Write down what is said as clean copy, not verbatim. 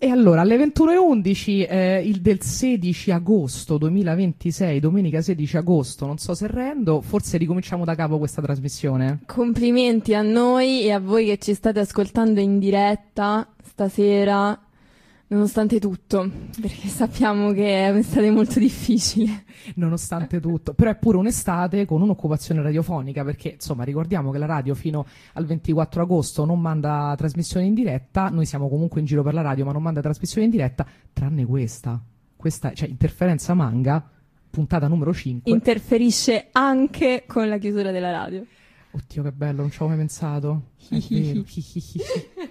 E allora, alle 21:11 il del 16 agosto 2026, domenica 16 agosto, non so se rendo, forse ricominciamo da capo questa trasmissione. Complimenti a noi e a voi che ci state ascoltando in diretta stasera, nonostante tutto, perché sappiamo che è un'estate molto difficile. Nonostante tutto, però è pure un'estate con un'occupazione radiofonica, perché insomma ricordiamo che la radio fino al 24 agosto non manda trasmissioni in diretta, noi siamo comunque in giro per la radio ma non manda trasmissioni in diretta, tranne questa, cioè Interferenza Manga, puntata numero 5. Interferisce anche con la chiusura della radio. Oddio che bello, non ci avevo mai pensato. È vero.